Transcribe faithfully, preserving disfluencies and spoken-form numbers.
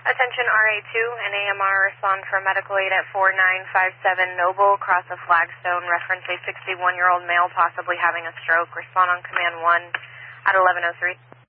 Attention R A two and A M R, respond for medical aid at four nine five seven Noble, across a flagstone, reference a sixty-one-year-old male possibly having a stroke. Respond on command one at eleven oh three.